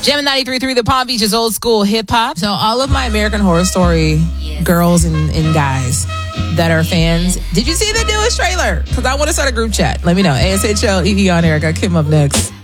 Gem 93.3, the Palm Beach is old school hip hop. So all of my American Horror Story girls and guys that are fans, did you see the newest trailer? Because I want to start a group chat. Let me know. ASHL, EE on Eric. I Kim up next.